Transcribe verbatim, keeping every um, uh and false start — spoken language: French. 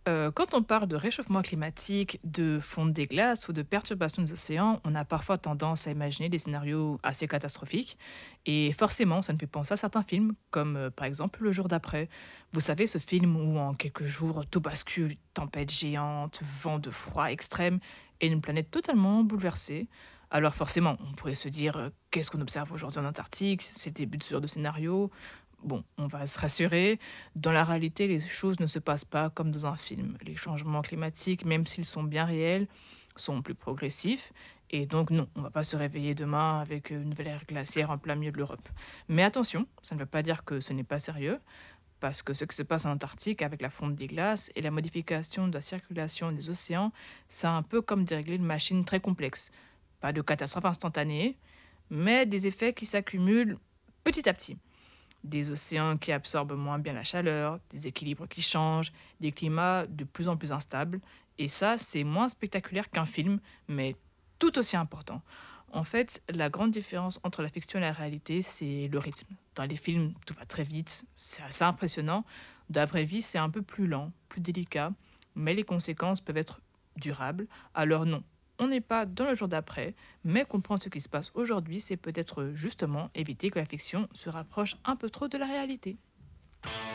Heu, quand on parle de réchauffement climatique, de fonte des glaces ou de perturbation des océans, on a parfois tendance à imaginer des scénarios assez catastrophiques et forcément, ça nous fait penser à certains films comme, heu, par exemple, Le jour d'après. Vous savez, ce film où en quelques jours tout bascule, tempête géante, vent de froid extrême et une planète totalement bouleversée. Alors forcément, on pourrait se dire, heu: «Qu'est-ce qu'on observe aujourd'hui en Antarctique? C'est le début de ce genre de scénario». Bon, on va se rassurer, dans la réalité, les choses ne se passent pas comme dans un film. Les changements climatiques, même s'ils sont bien réels, sont plus progressifs. Et donc, non, on va pas se réveiller demain avec une nouvelle ère glaciaire en plein milieu de l'Europe. Mais attention, ça ne veut pas dire que ce n'est pas sérieux, parce que ce qui se passe en Antarctique avec la fonte des glaces et la modification de la circulation des océans, c'est un peu comme dérégler une machine très complexe. Pas de catastrophe instantanée, mais des effets qui s'accumulent petit à petit. Des océans qui absorbent moins bien la chaleur, des équilibres qui changent, des climats de plus en plus instables. Et ça, c'est moins spectaculaire qu'un film, mais tout aussi important. En fait, la grande différence entre la fiction et la réalité, c'est le rythme. Dans les films, tout va très vite, c'est assez impressionnant. Dans la vraie vie, c'est un peu plus lent, plus délicat, mais les conséquences peuvent être durables. Alors non, on n'est pas dans le jour d'après, mais comprendre ce qui se passe aujourd'hui, c'est peut-être justement éviter que la fiction se rapproche un peu trop de la réalité.